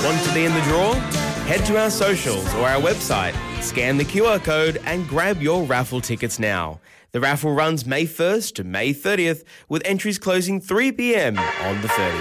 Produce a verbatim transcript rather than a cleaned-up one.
Want to be in the draw? Head to our socials or our website, scan the Q R code and grab your raffle tickets now. The raffle runs May first to May thirtieth, with entries closing three p m on the thirtieth.